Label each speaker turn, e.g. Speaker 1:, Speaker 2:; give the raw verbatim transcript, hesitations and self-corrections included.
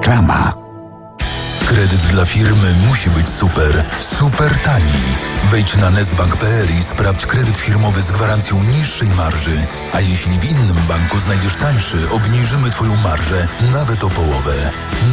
Speaker 1: Reklama.
Speaker 2: Kredyt dla firmy musi być super, super tani. Wejdź na nestbank kropka p l i sprawdź kredyt firmowy z gwarancją niższej marży. A jeśli w innym banku znajdziesz tańszy, obniżymy Twoją marżę nawet o połowę.